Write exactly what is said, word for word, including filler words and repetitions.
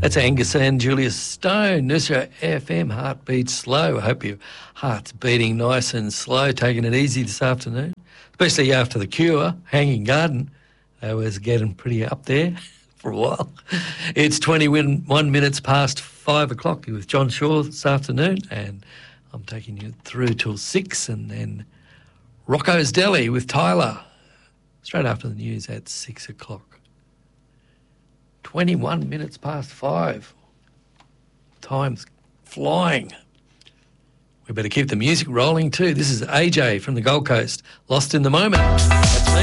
That's Angus and Julius Stone. Nursery F M, Heartbeat Slow. I hope your heart's beating nice and slow, taking it easy this afternoon, especially after The Cure, Hanging Garden. They was getting pretty up there for a while. It's twenty-one minutes past five o'clock with John Shaw this afternoon, and I'm taking you through till six, and then Rocco's Deli with Tyler straight after the news at six o'clock. twenty-one minutes past five. Time's flying. We better keep the music rolling too. This is A J from the Gold Coast. Lost in the Moment. That's me.